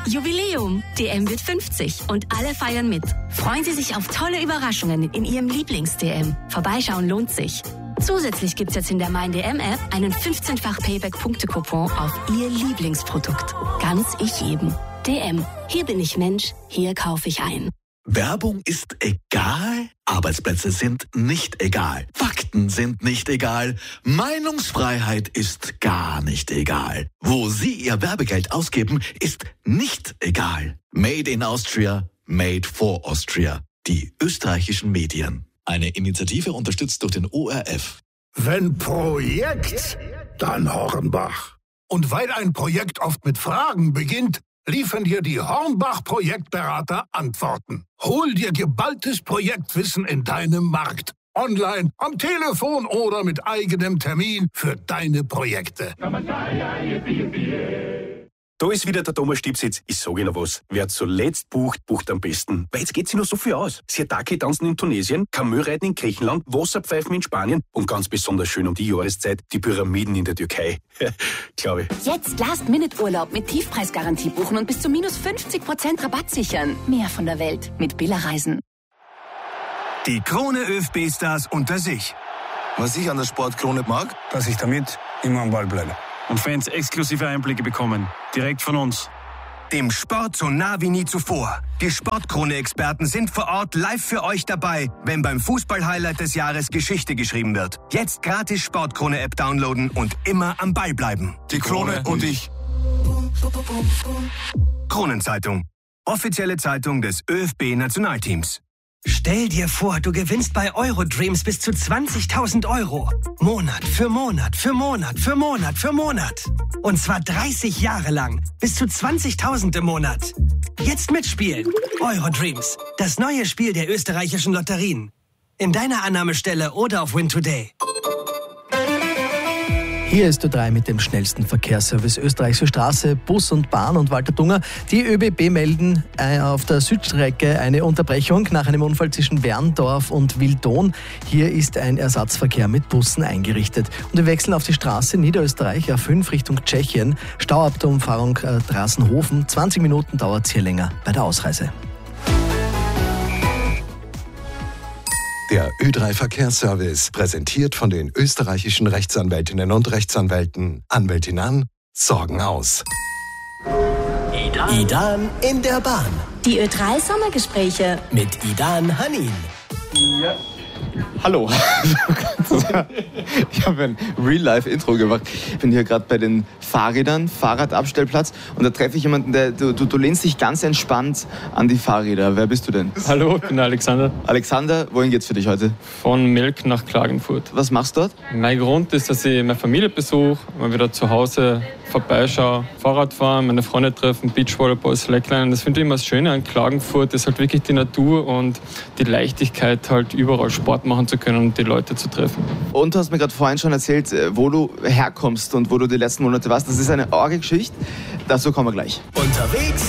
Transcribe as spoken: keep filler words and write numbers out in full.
Jubiläum. D M wird fünfzig und alle feiern mit. Freuen Sie sich auf tolle Überraschungen in Ihrem Lieblings-D M. Vorbeischauen lohnt sich. Zusätzlich gibt's jetzt in der Mein D M-App einen fünfzehnfach Payback-Punkte-Coupon auf Ihr Lieblingsprodukt. Ganz ich jedem. D M. Hier bin ich Mensch, hier kaufe ich ein. Werbung ist egal, Arbeitsplätze sind nicht egal, Fakten sind nicht egal, Meinungsfreiheit ist gar nicht egal. Wo Sie Ihr Werbegeld ausgeben, ist nicht egal. Made in Austria, made for Austria. Die österreichischen Medien. Eine Initiative unterstützt durch den O R F. Wenn Projekt, dann Hornbach. Und weil ein Projekt oft mit Fragen beginnt, liefern dir die Hornbach-Projektberater Antworten. Hol dir geballtes Projektwissen in deinem Markt. Online, am Telefon oder mit eigenem Termin für deine Projekte. Da ist wieder der Thomas Stipsitz. Ich sage Ihnen was. Wer zuletzt bucht, bucht am besten. Weil jetzt geht sich noch so viel aus. Sirtaki tanzen in Tunesien, Kamelreiten in Griechenland, Wasserpfeifen in Spanien und ganz besonders schön um die Jahreszeit die Pyramiden in der Türkei. Glaube ich. Jetzt Last-Minute-Urlaub mit Tiefpreisgarantie buchen und bis zu minus fünfzig Prozent Rabatt sichern. Mehr von der Welt mit Billa Reisen. Die Krone ÖFB-Stars unter sich. Was ich an der Sportkrone mag, Dass ich damit immer am Ball bleibe. Und Fans exklusive Einblicke bekommen. Direkt von uns. Dem Sport so nah wie nie zuvor. Die Sportkrone-Experten sind vor Ort live für euch dabei, wenn beim Fußball-Highlight des Jahres Geschichte geschrieben wird. Jetzt gratis Sportkrone-App downloaden und immer am Ball bleiben. die Krone und ich. Kronenzeitung. Offizielle Zeitung des ÖFB-Nationalteams. Stell dir vor, du gewinnst bei Eurodreams bis zu zwanzigtausend Euro. Monat für Monat für Monat für Monat für Monat. Und zwar dreißig Jahre lang. Bis zu zwanzigtausend im Monat. Jetzt mitspielen. Eurodreams. Das neue Spiel der österreichischen Lotterien. In deiner Annahmestelle oder auf Win Today. Hier ist Ö drei mit dem schnellsten Verkehrsservice Österreichs für Straße, Bus und Bahn und Walter Dunger. Die ÖBB melden äh, auf der Südstrecke eine Unterbrechung nach einem Unfall zwischen Berndorf und Wildon. Hier ist ein Ersatzverkehr mit Bussen eingerichtet. Und wir wechseln auf die Straße Niederösterreich A fünf Richtung Tschechien. Stau ab der Umfahrung äh, Drassenhofen. zwanzig Minuten dauert es hier länger bei der Ausreise. Der Ö drei Verkehrsservice, präsentiert von den österreichischen Rechtsanwältinnen und Rechtsanwälten. Anwältinnen sorgen aus. Idan in der Bahn. Die Ö drei Sommergespräche Mit Idan Hanin. Ja. Hallo. Ich habe ein Real-Life-Intro gemacht. Ich bin hier gerade bei den Fahrrädern, Fahrradabstellplatz. Und da treffe ich jemanden, der, du, du, du lehnst dich ganz entspannt an die Fahrräder. Wer bist du denn? Hallo, ich bin der Alexander. Alexander, wohin geht's für dich heute? Von Melk nach Klagenfurt. Was machst du dort? Mein Grund ist, dass ich meine Familie besuche, mal wieder zu Hause vorbeischaue, Fahrrad fahren, meine Freunde treffen, Beachvolleyball, Slackline. Das finde ich immer das Schöne an Klagenfurt, ist halt wirklich die Natur und die Leichtigkeit, halt überall Sport machen zu können und die Leute zu treffen. Und du hast mir gerade vorhin schon erzählt, wo du herkommst und wo du die letzten Monate warst. Das ist eine arge Geschichte. Dazu kommen wir gleich. Unterwegs